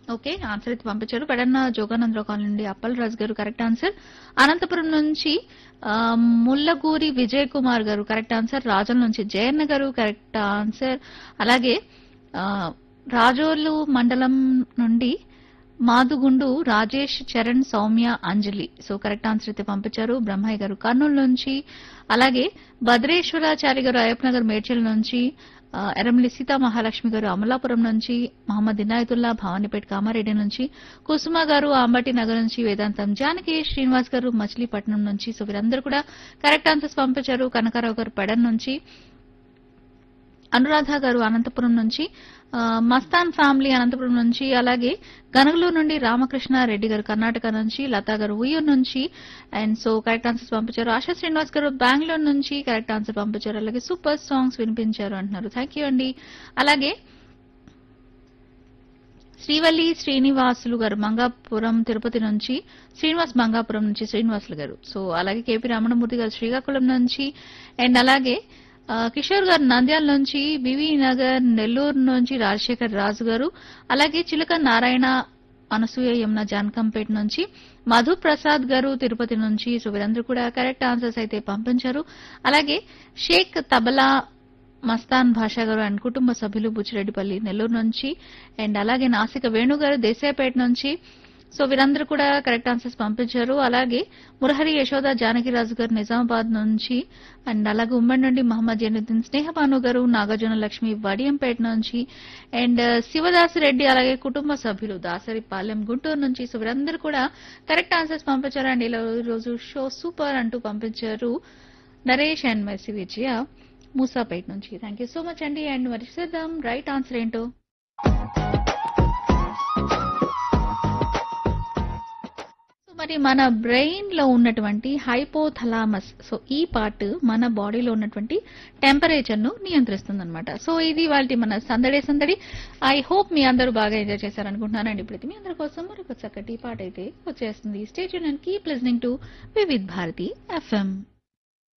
Okay. Answer అయితే పంపించారు. పెడన్న Jogananda Rao colony నుండి అప్పలరాజు గారు కరెక్ట్ ఆన్సర్. అనంతపురం నుంచి ముల్లగూరి విజయ్ కుమార్ గారు కరెక్ట్ ఆన్సర్. రాజుల నుంచి జయన్న గారు కరెక్ట్ ఆన్సర్. అలాగే ఆ, రాజోలు మండలం నుండి మాదుగుండు రాజేష్ చరణ్ సౌమ్య అంజలి సో కరెక్ట్ ఆన్సర్ అయితే పంపించారు. బ్రహ్మయ్య గారు కర్నూలు నుంచి, అలాగే భద్రేశ్వరాచారి గారు అయ్యప్ప నగర్ మేడ్చల్ నుంచి, ఎర్రమల్లి సీతా మహాలక్ష్మి గారు అమలాపురం నుంచి, మహమ్మద్ ఇనాయతుల్లా భవానీపేట కామారెడ్డి నుంచి, కుసుమ గారు అంబటి నగర్ నుంచి, వేదాంతం జానకి శ్రీనివాస్ గారు మచిలీపట్నం నుంచి సో వీరందరూ కూడా కరెక్ట్ ఆన్సర్స్ పంపించారు. కనకారావు గారు పెడన్ నుంచి, అనురాధ గారు అనంతపురం నుంచి, మస్తాన్ ఫ్యామిలీ అనంతపురం నుంచి, అలాగే గనగలూరు నుండి రామకృష్ణ రెడ్డి గారు కర్ణాటక నుంచి, లతా గారు ఉయ్యూరు నుంచి అండ్ సో కరెక్ట్ ఆన్సర్స్ పంపించారు. ఆశా శ్రీనివాస్ గారు బెంగళూరు నుంచి కరెక్ట్ ఆన్సర్ పంపించారు. అలాగే సూపర్ సాంగ్స్ వినిపించారు అంటున్నారు. థ్యాంక్ యూ అండి. అలాగే శ్రీవల్లి శ్రీనివాసులు గారు మంగాపురం తిరుపతి నుంచి, శ్రీనివాస్ మంగాపురం నుంచి శ్రీనివాసులు గారు సో అలాగే కేపీ రమణమూర్తి గారు శ్రీకాకుళం నుంచి అండ్ అలాగే కిషోర్ గారు నంద్యాల నుంచి, బివి నగర్ నెల్లూరు నుంచి రాజశేఖర్ రాజు గారు, అలాగే చిలక నారాయణ అనసూయ యమున జానకంపేట నుంచి, మధు ప్రసాద్ గారు తిరుపతి నుంచి సో వీరందరూ కూడా కరెక్ట్ ఆన్సర్స్ అయితే పంపించారు. అలాగే షేక్ తబలా మస్తాన్ భాషా గారు అండ్ కుటుంబ సభ్యులు బుచ్చిరెడ్డిపల్లి నెల్లూరు నుంచి అండ్ అలాగే నాసిక వేణుగారు దేశాయపేట నుంచి సో వీరందరూ కూడా కరెక్ట్ ఆన్సర్స్ పంపించారు. అలాగే మురహరి యశోద జానకిరాజు గారు నిజామాబాద్ నుంచి అండ్ అలాగే ఉమ్మడి నుండి మహమ్మద్ జైనుద్దీన్ స్నేహబాను గారు నాగార్జున లక్ష్మి వడియంపేట నుంచి అండ్ శివదాసిరెడ్డి అలాగే కుటుంబ సభ్యులు దాసరిపాలెం గుంటూరు నుంచి సో వీరందరూ కూడా కరెక్ట్ ఆన్సర్స్ పంపించారు. అండ్ ఇలా రోజు షో సూపర్ అంటూ పంపించారు నరేష్ అండ్ మెర్సీ విజయ మూసాపేట నుంచి. థ్యాంక్ యూ సో మచ్ అండి. అండ్ మరి చూద్దాం రైట్ ఆన్సర్ ఏంటో. మరి మన బ్రెయిన్ లో ఉన్నటువంటి హైపోథలామస్ సో ఈ పార్ట్ మన బాడీలో ఉన్నటువంటి టెంపరేచర్ ను నియంత్రిస్తుంది అనమాట. సో ఇది వాళ్ళ మన సందడి. ఐ హోప్ మీ అందరూ బాగా ఎంజాయ్ చేశారనుకుంటున్నాను. అండ్ ఇప్పుడైతే మీ అందరి కోసం మరొక చక్కటి పాట అయితే వచ్చేస్తుంది. Stay tune and keep listening to Vividh Bharati FM.